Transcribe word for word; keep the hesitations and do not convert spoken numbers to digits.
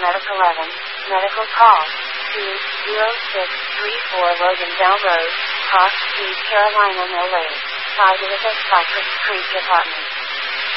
Medic eleven, medical call, two zero six three four Logandale Road, Cross Street, Carolina, no late. Side of the Cypress Creek Apartment.